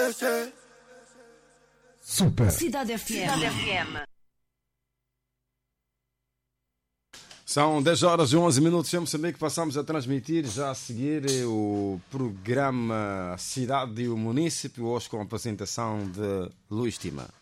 Super. Cidade FM. São 10 horas e 11 minutos em Moçambique. Passamos a transmitir já a seguir o programa Cidade e o Munícipe, hoje com a apresentação de Luís Tima.